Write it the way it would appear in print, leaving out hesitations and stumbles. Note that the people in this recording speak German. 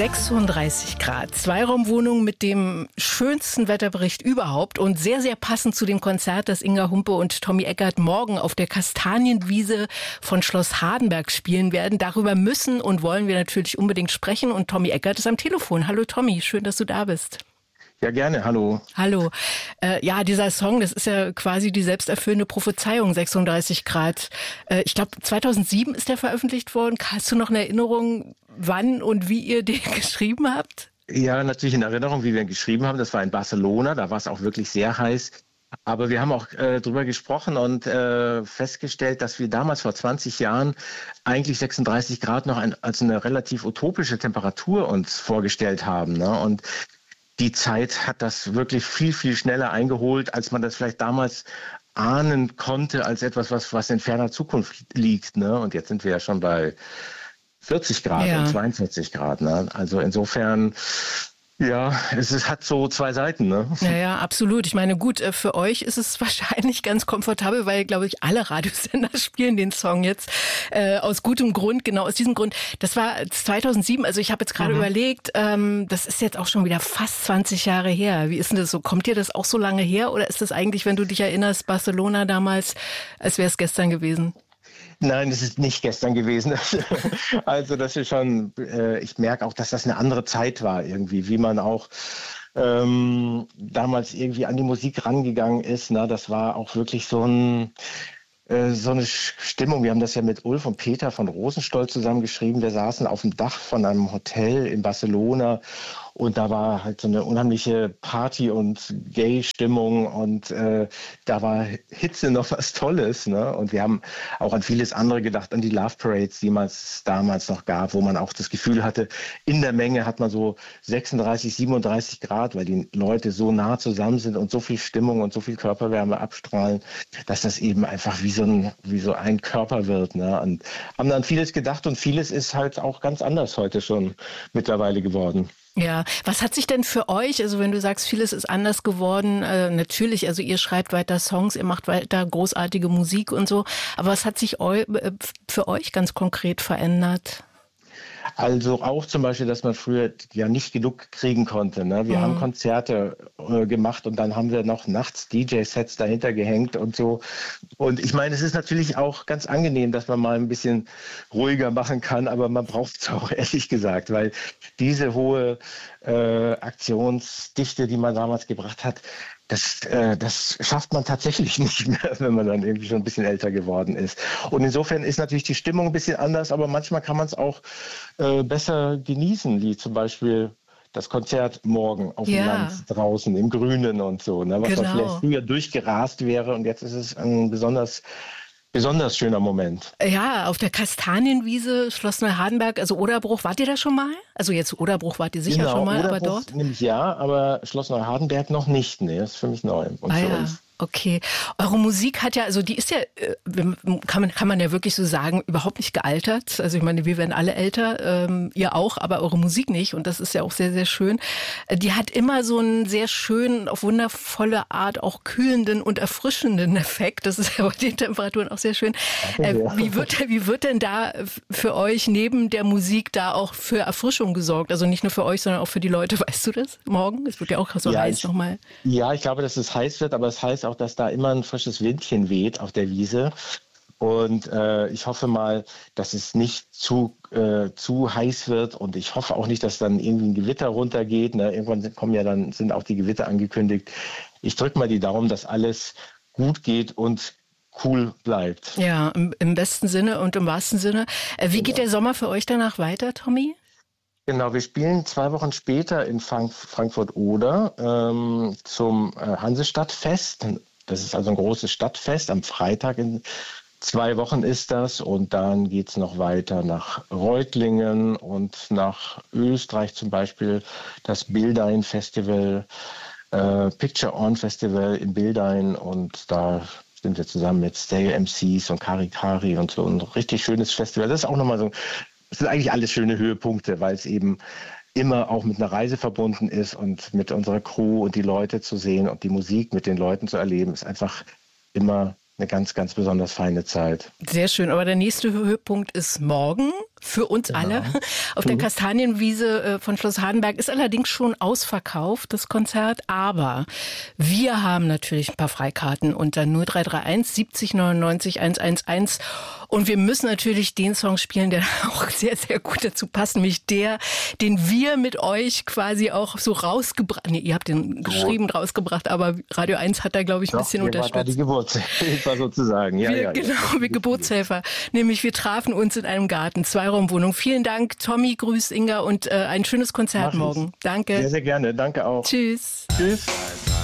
36 Grad, Zweiraumwohnung mit dem schönsten Wetterbericht überhaupt und sehr, sehr passend zu dem Konzert, das Inga Humpe und Tommy Eckert morgen auf der Kastanienwiese von Schloss Hardenberg spielen werden. Darüber müssen und wollen wir natürlich unbedingt sprechen und Tommy Eckert ist am Telefon. Hallo Tommy, schön, dass du da bist. Ja, gerne. Hallo. Hallo. Ja, dieser Song, das ist ja quasi die selbsterfüllende Prophezeiung, 36 Grad. Ich glaube, 2007 ist der veröffentlicht worden. Hast du noch eine Erinnerung, wann und wie ihr den geschrieben habt? Ja, natürlich in Erinnerung, wie wir ihn geschrieben haben. Das war in Barcelona, da war es auch wirklich sehr heiß. Aber wir haben auch drüber gesprochen und festgestellt, dass wir damals vor 20 Jahren eigentlich 36 Grad noch als eine relativ utopische Temperatur uns vorgestellt haben, ne? Und die Zeit hat das wirklich viel, viel schneller eingeholt, als man das vielleicht damals ahnen konnte, als etwas, was in ferner Zukunft liegt, ne? Und jetzt sind wir ja schon bei 40 Grad und 42 Grad, ne? Also insofern, ja, hat so zwei Seiten, ne? Ja, absolut. Ich meine, gut, für euch ist es wahrscheinlich ganz komfortabel, weil, glaube ich, alle Radiosender spielen den Song jetzt aus gutem Grund, genau aus diesem Grund. Das war 2007, also ich habe jetzt gerade überlegt, das ist jetzt auch schon wieder fast 20 Jahre her. Wie ist denn das so? Kommt dir das auch so lange her oder ist das eigentlich, wenn du dich erinnerst, Barcelona damals, als wäre es gestern gewesen? Nein, es ist nicht gestern gewesen. Also das ist schon, ich merke auch, dass das eine andere Zeit war irgendwie, wie man auch damals irgendwie an die Musik rangegangen ist. Ne? Das war auch wirklich so eine Stimmung. Wir haben das ja mit Ulf und Peter von Rosenstolz zusammen geschrieben. Wir saßen auf dem Dach von einem Hotel in Barcelona und da war halt so eine unheimliche Party- und Gay-Stimmung und da war Hitze noch was Tolles, ne? Und wir haben auch an vieles andere gedacht, an die Love Parades, die es damals noch gab, wo man auch das Gefühl hatte, in der Menge hat man so 36, 37 Grad, weil die Leute so nah zusammen sind und so viel Stimmung und so viel Körperwärme abstrahlen, dass das eben einfach wie so ein Körper wird, ne? Und haben dann vieles gedacht und vieles ist halt auch ganz anders heute schon mittlerweile geworden. Ja, was hat sich denn für euch, also wenn du sagst, vieles ist anders geworden, natürlich, also ihr schreibt weiter Songs, ihr macht weiter großartige Musik und so, aber was hat sich für euch ganz konkret verändert? Also auch zum Beispiel, dass man früher ja nicht genug kriegen konnte. Ne? Wir haben Konzerte gemacht und dann haben wir noch nachts DJ-Sets dahinter gehängt und so. Und ich meine, es ist natürlich auch ganz angenehm, dass man mal ein bisschen ruhiger machen kann, aber man braucht es auch, ehrlich gesagt, weil diese hohe Aktionsdichte, die man damals gebracht hat, das schafft man tatsächlich nicht mehr, wenn man dann irgendwie schon ein bisschen älter geworden ist. Und insofern ist natürlich die Stimmung ein bisschen anders, aber manchmal kann man es auch besser genießen, wie zum Beispiel das Konzert morgen auf dem Land draußen im Grünen und so, ne, was dann vielleicht früher durchgerast wäre und jetzt ist es ein besonders schöner Moment. Ja, auf der Kastanienwiese, Schloss Neuhardenberg, also Oderbruch, wart ihr da schon mal? Also jetzt Oderbruch wart ihr sicher schon mal, Oderbruch aber dort? Nämlich ja, aber Schloss Neuhardenberg noch nicht. Nee, das ist für mich neu und für uns. Okay. Eure Musik hat ja, also die ist ja, kann man ja wirklich so sagen, überhaupt nicht gealtert. Also ich meine, wir werden alle älter, ihr auch, aber eure Musik nicht. Und das ist ja auch sehr, sehr schön. Die hat immer so einen sehr schönen, auf wundervolle Art auch kühlenden und erfrischenden Effekt. Das ist ja bei den Temperaturen auch sehr schön. Wie wird denn da für euch neben der Musik da auch für Erfrischung gesorgt? Also nicht nur für euch, sondern auch für die Leute. Weißt du das morgen? Es wird ja auch so heiß nochmal. Ja, ich glaube, dass es heiß wird, aber es heißt auch, dass da immer ein frisches Windchen weht auf der Wiese. Und ich hoffe mal, dass es nicht zu heiß wird. Und ich hoffe auch nicht, dass dann irgendwie ein Gewitter runtergeht. Ne? Irgendwann sind auch die Gewitter angekündigt. Ich drücke mal die Daumen, dass alles gut geht und cool bleibt. Ja, im besten Sinne und im wahrsten Sinne. Wie geht der Sommer für euch danach weiter, Tommy? Genau, wir spielen 2 Wochen später in Frankfurt-Oder zum Hansestadtfest. Das ist also ein großes Stadtfest. Am Freitag in 2 Wochen ist das. Und dann geht es noch weiter nach Reutlingen und nach Österreich zum Beispiel. Das Bildein Festival, Picture On Festival in Bildein. Und da sind wir zusammen mit Stale MCs und Kari und so. Ein richtig schönes Festival. Das ist auch nochmal so, das sind eigentlich alles schöne Höhepunkte, weil es eben immer auch mit einer Reise verbunden ist und mit unserer Crew und die Leute zu sehen und die Musik mit den Leuten zu erleben, ist einfach immer eine ganz, ganz besonders feine Zeit. Sehr schön. Aber der nächste Höhepunkt ist morgen. für uns alle auf der Kastanienwiese von Schloss Hardenberg. Ist allerdings schon ausverkauft, das Konzert. Aber wir haben natürlich ein paar Freikarten unter 0331 70 99 111. Und wir müssen natürlich den Song spielen, der auch sehr, sehr gut dazu passt. Nämlich der, den wir mit euch quasi auch so rausgebracht. Nee, ihr habt den geschrieben, rausgebracht. Aber Radio 1 hat da, glaube ich, ein bisschen unterstützt. War da die Geburtshelfer sozusagen. Genau, wir Geburtshelfer. Nämlich wir trafen uns in einem Garten, Zweiraumwohnung. Vielen Dank, Tommy, grüß Inga und ein schönes Konzert morgen. Danke. Sehr, sehr gerne. Danke auch. Tschüss. Tschüss.